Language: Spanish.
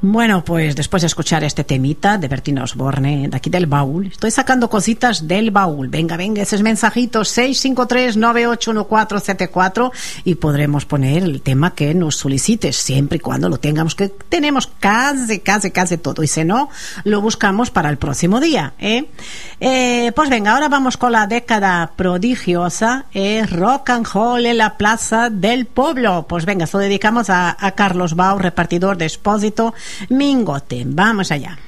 Bueno, pues después de escuchar este temita de Bertín Osborne, de aquí del baúl, estoy sacando cositas del baúl. Venga, esos mensajitos 653-981474 y podremos poner el tema que nos solicites, siempre y cuando lo tengamos, que tenemos casi todo, y si no, lo buscamos para el próximo día, pues venga, ahora vamos con la década prodigiosa, rock and roll en la Plaza del Pueblo. Pues venga, se lo dedicamos a Carlos Bau, repartidor de Expósito Mingote. Vamos allá.